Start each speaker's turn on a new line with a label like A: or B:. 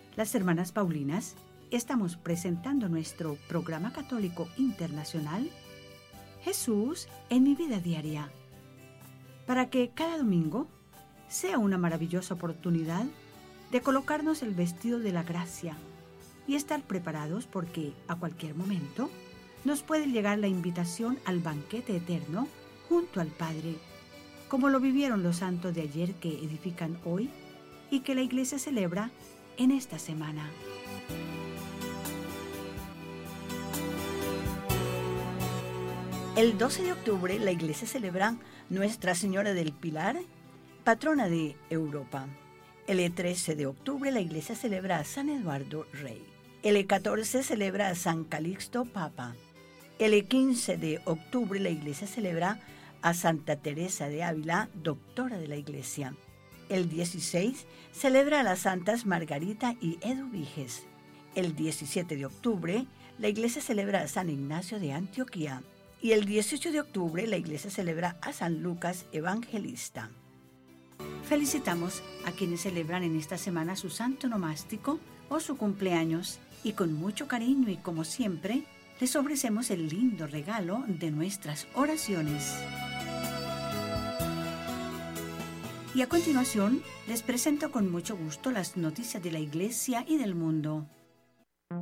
A: Las hermanas Paulinas estamos presentando nuestro programa católico internacional Jesús en mi vida diaria, para que cada domingo sea una maravillosa oportunidad de colocarnos el vestido de la gracia y estar preparados porque a cualquier momento nos puede llegar la invitación al banquete eterno junto al Padre, como lo vivieron los santos de ayer que edifican hoy y que la Iglesia celebra en esta semana. El 12 de octubre la Iglesia celebra Nuestra Señora del Pilar, patrona de Europa. El 13 de octubre la Iglesia celebra a San Eduardo Rey. El 14 celebra a San Calixto Papa. El 15 de octubre la Iglesia celebra a Santa Teresa de Ávila, doctora de la Iglesia. El 16 celebra a las santas Margarita y Eduviges. El 17 de octubre la Iglesia celebra a San Ignacio de Antioquía. Y el 18 de octubre la Iglesia celebra a San Lucas Evangelista. Felicitamos a quienes celebran en esta semana su santo nomástico o su cumpleaños y con mucho cariño y como siempre les ofrecemos el lindo regalo de nuestras oraciones. Y a continuación les presento con mucho gusto las noticias de la Iglesia y del mundo.